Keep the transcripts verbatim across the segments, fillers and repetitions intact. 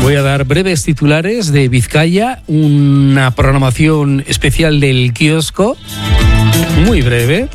Voy a dar breves titulares de Vizcaya, una programación especial del kiosco, muy breve.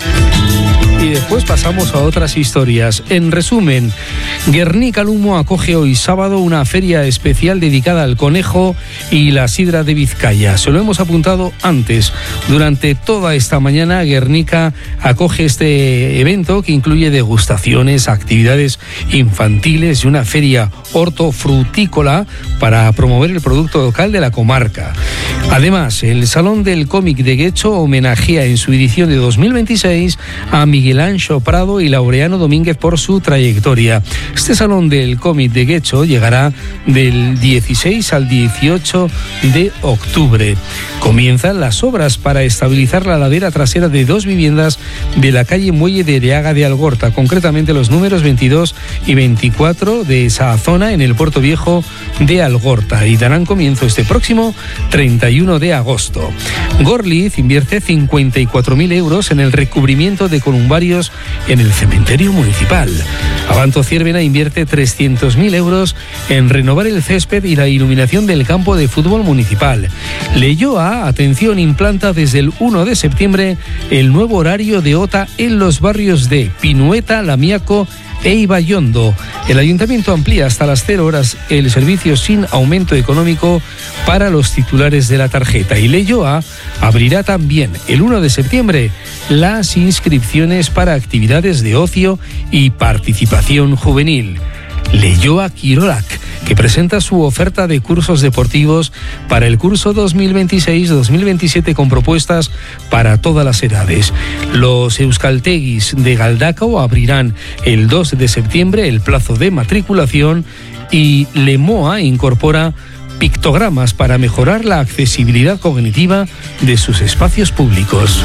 Y después pasamos a otras historias. En resumen, Guernica Lumo acoge hoy sábado una feria especial dedicada al conejo y la sidra de Vizcaya. Se lo hemos apuntado antes. Durante toda esta mañana, Guernica acoge este evento que incluye degustaciones, actividades infantiles y una feria hortofrutícola para promover el producto local de la comarca. Además, el Salón del Cómic de Guecho homenajea en su edición de dos mil veintiséis a Miguel Anxo Prado y Laureano Domínguez por su trayectoria. Este Salón del Cómic de Guecho llegará del dieciséis al dieciocho de octubre. Comienzan las obras para estabilizar la ladera trasera de dos viviendas de la calle Muelle de Areaga de Algorta, concretamente los números veintidós y veinticuatro de esa zona en el Puerto Viejo de Algorta, y darán comienzo este próximo treinta y uno de agosto. Gorliz invierte cincuenta y cuatro mil euros en el recubrimiento de columbarios en el cementerio municipal. Abanto Ciervena invierte trescientos mil euros en renovar el césped y la iluminación del campo de fútbol municipal. Leioa, atención, implanta desde el uno de septiembre el nuevo horario de OTA en los barrios de Pinueta, Lamiaco e Ibayondo. El ayuntamiento amplía hasta las cero horas el servicio sin aumento económico para los titulares de la tarjeta. Y Leioa abrirá también el uno de septiembre las inscripciones para actividades de ocio y participación juvenil. Leioa Kirolak, que presenta su oferta de cursos deportivos para el curso dos mil veintiséis dos mil veintisiete con propuestas para todas las edades. Los euskalteguis de Galdakao abrirán el dos de septiembre el plazo de matriculación, y Lemoa incorpora pictogramas para mejorar la accesibilidad cognitiva de sus espacios públicos.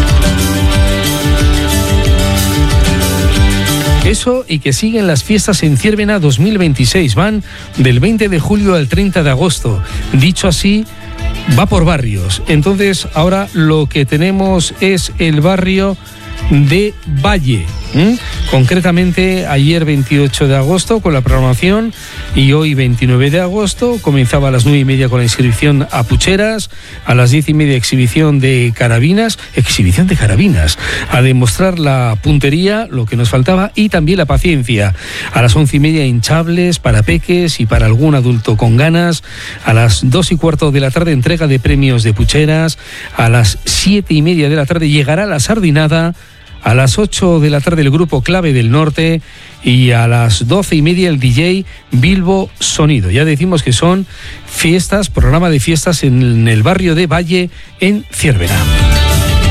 Eso, y que siguen las fiestas en Ciervena dos mil veintiséis. Van del veinte de julio al treinta de agosto. Dicho así, va por barrios. Entonces, ahora lo que tenemos es el barrio de Valle. ¿Mm? Concretamente, ayer veintiocho de agosto con la programación, y hoy veintinueve de agosto comenzaba a las nueve y media con la inscripción a pucheras, a las diez y media exhibición de carabinas, exhibición de carabinas, a demostrar la puntería, lo que nos faltaba, y también la paciencia. A las once y media hinchables para peques y para algún adulto con ganas. A las dos y cuarto de la tarde entrega de premios de pucheras. A las siete y media de la tarde llegará la sardinada. A las ocho de la tarde el grupo Clave del Norte, y a las doce y media el D J Bilbo Sonido. Ya decimos que son fiestas, programa de fiestas en el barrio de Valle, en Ciervena.